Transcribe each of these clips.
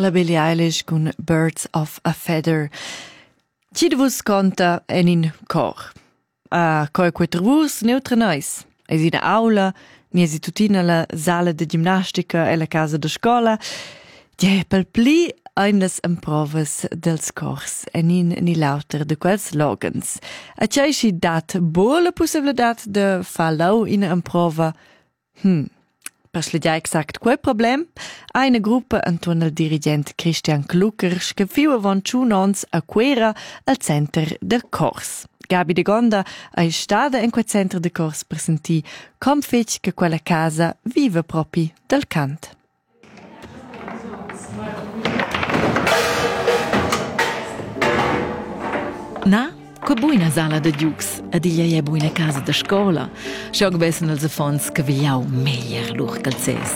la Billie Eilish con Birds of a Feather. Ci de vos conta en in cor. A quei vos neutra nois. Es in aula, ni esi tutina la sala de gimnastica e la casa de scola. Ja, pel pli einas improvas dels cors en in ni lauter de quels slogans. A c'è si dat buona possibilitat de far lau in improva. Per slegiar exact quel problem, eine gruppa antuon al dirigent Christian Klucker scafiu avon ciunons a quera al center de cors. Gabi de Gonda è stata in quel centro de cors per sentì com fetg che quella casa vive propi del cant. Na, che buina sala de giugs, ed iglia è buina casa de scola. Sciog bessen als affons che vigliau meglier lur calzes.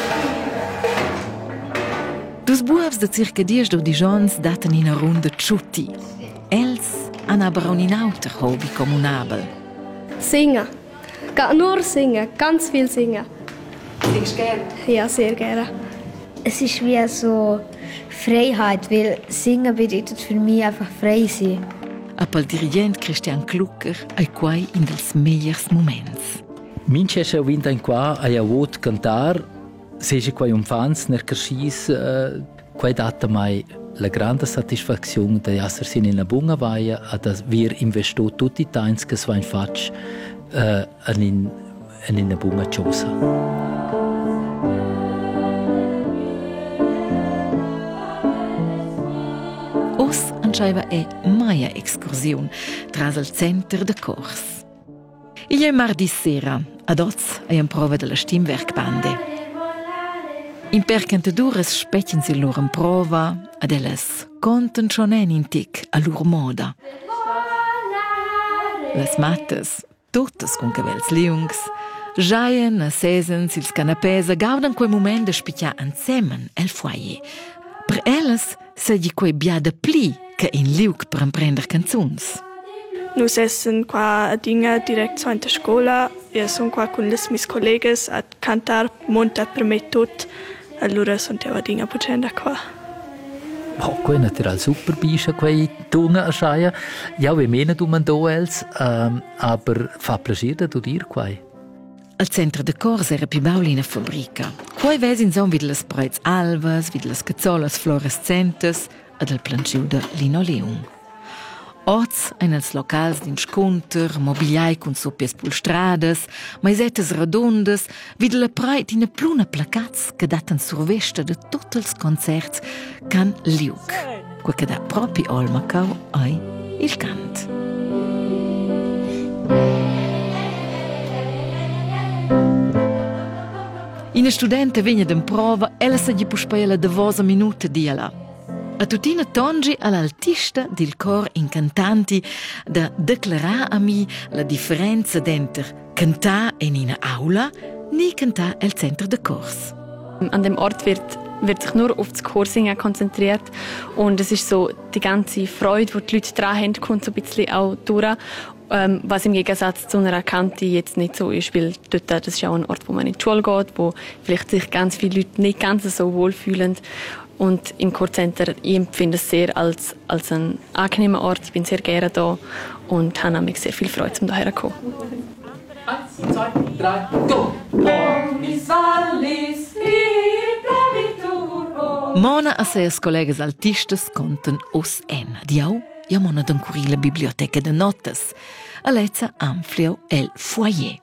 Dus buavs de circa 10-12 giorns daten in a runda tschutti. Els han aber auch ein auter Hobby kommunabel. Singen. Nur singen, ganz viel singen. Singst du gerne? Ja, sehr gerne. Es ist wie so Freiheit, weil Singen bedeutet für mich einfach frei sein. Pel dirigent Christian Klucker è quai in dels megliers moments. Mince se vinta in qua a avut cantar, seja quai un fans ner carcis, quai data mai la grande satisfazione di essere in una buona vaia ad aver investito tutti i temps che svain fatch in una buona cosa. Os anscheiva è maia excursiun tras al center de cors. Il è mardi sera, ad oz è in prova della Stimmwerkbande. In percantadures specien si lor in prova ad elles conten schon in tic a lor moda. Las mattes, totes con cavels liungs, jaien a sesen sils canapesa gaudan quei moment de spicciar ensemen el foyer. Per elles segi quei bia de pli che in liug per imprender canzuns. Nus essen qua a dinga direct so in der scola. Io son qua con les mis colleges a cantar montat per me tot. Allora sono a dinga pucenda qua. Oh, quei natural super biscia quei tunga a schaia. Ja, we mena du man do els, aber fa plaisir da du dir quei. Al centro de cors era più baulina fabrica. Quei vesin son vid las prets alvas, vid las cazzolas fluorescentes ed al planciu de linoleum. Oz en els locals din scunter, mobiliai con suppies pulstrades, maisettes redondes, vid la preit in pluna placats che datan survesta de tutti els concerts can liug. Quei che da propi olmacau ai il cant. Ina studente vegna d'improva, ella sa gli puspaiela de vosa minuta diala. A tutina tongi all'altista del cor incantanti da declarar a mi la differenza d'enter cantar in una aula ni cantar al centro de cors. An dem Ort wird sich nur auf das Chorsingen konzentriert und es ist so die ganze Freude, die Leute dran haben, kommt so ein bisschen auch durch. Was im Gegensatz zu einer Kante jetzt nicht so ist, weil dort, das ist ja auch ein Ort, wo man in die Schule geht, wo vielleicht sich ganz viele Leute nicht ganz so wohl fühlen. Und im Chorcenter, ich empfinde es sehr als einen angenehmen Ort. Ich bin sehr gerne da und habe nämlich sehr viel Freude, um hierher zu kommen. 1, 2, 3, go! Mona a seus collegas artistas conten os en. Diau, ja mona d'ancuri la biblioteca de notes. Alezza amplio el foyer.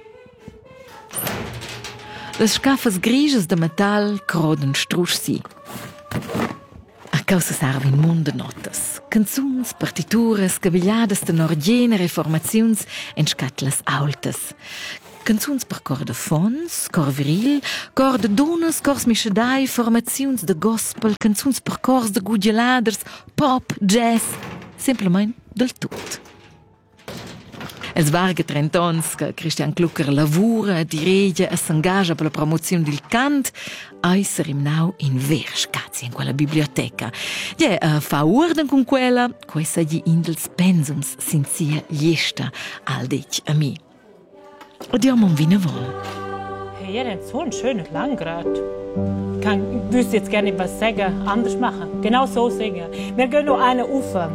Las scafas grigias de metal croden strussi. A causa serve in mondo notas. Canzuns, partituras, cavigliadas de nordiene reformaziuns en scatlas altas. Canzuns per cor de fons, cor viril, cor de donas, cors mischedai, formaziuns de gospel, canzuns per cors de gugeladers, pop, jazz, semplament del tut. Els varga 30 ans che Christian Klucker lavura, dirige e s'engagia per la promozione del cant, esser im nau in ver scazzi in quella biblioteca. Ja, fa orden con quella, questa gli indels pensums sin sia liesta al dec a mi. Odiamo un vinavon. Karriere in so ein schönes Landgrad. Ich wüsste jetzt gerne was sagen, anders machen. Genau so singen. Wir gehen noch eine Ufer.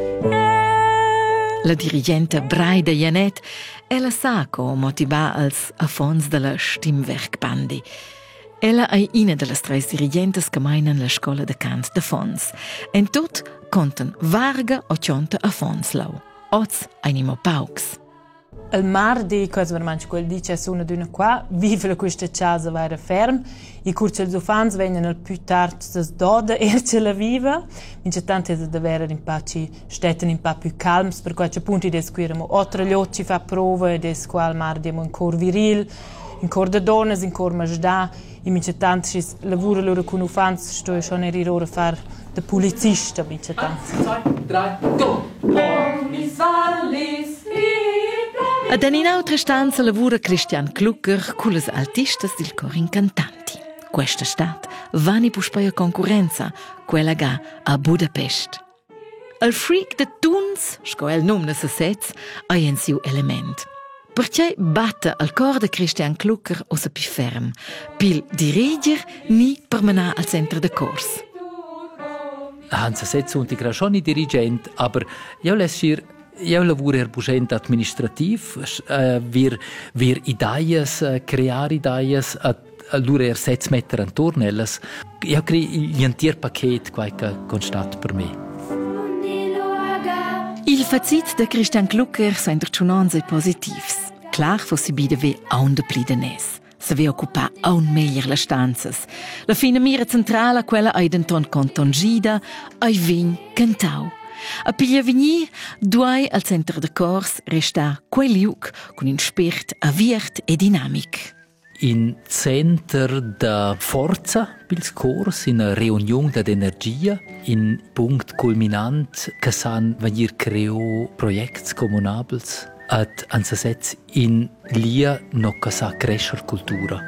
La dirigente Braida Janet ella sa co motivar als affons della Stimmwerkbandi. Ella è una delle tre dirigentes che meinen la scola de cant de Fons. En tot conten varga o cionta affons lau. Oz einimo pauks. Il mardi, cosa veramente quel dice sono d'una qua, vive questa casa vera ferm. I curci els ufans vengono più tardi das doda erce la viva. Mince tante da avere in pace stetten in pa più calms, per qualche punti des qui eramo otra gli fa prova e des qua al mardi amo in cor viril, in cor de donnes, in cor majda. I mince tante si lavora loro con ufans, sto e schon eri ora far de polizista, mince tante. 1, 2, 3, go! Ad in un'altra stanza lavora Christian Klucker con le artistas del cor incantanti. Questa stat vani puspaia concorrenza, quella ga a Budapest. Il freak de tuns, sco el nome se sez, ha in siu element. Perché batte al cor de Christian Klucker o se pi ferm, pil diriger ni per menar al centro de cors. Hansa setz und ich schon nicht Dirigent, aber io lavoro buschent administrativ, wir Ideias, creare Ideias, allora setz metter intorno elles. Io crei l'intero paket qualche constat per me. Il fazit de Christian Klucker sind schon positivs. Klar fo si bide ve aun de pli de nes. Se ve occupa aun meglier le stanzas. La fine mira centrala quella ai denton contongida, ai vin cantau. A piglia vigni, duai al centro de cors resta quel liuc con un spirit aviert e dinamic. In center da forza pils cors, in una reunion d'energia, in punct culminant che san venir creo projects comunabels, ad ansasets in lia no che sa crescer cultura.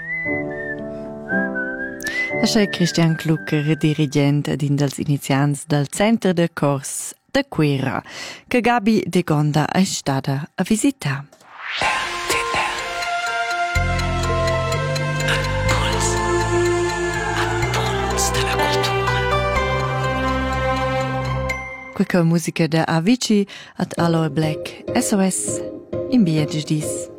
C'è Christian Klucker, dirigent ad in dels iniziants del Centre de Cors de Quera, che Gabi de Gonda è stata a visitare. Qualche musica da Avicii at Aloe Black, SOS in Biagis.